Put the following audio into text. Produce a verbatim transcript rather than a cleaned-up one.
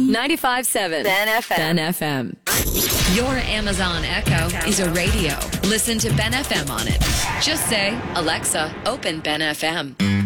ninety-five point seven Ben F M. Ben F M. Your Amazon Echo is a radio. Listen to Ben F M on it. Just say, Alexa, open Ben F M.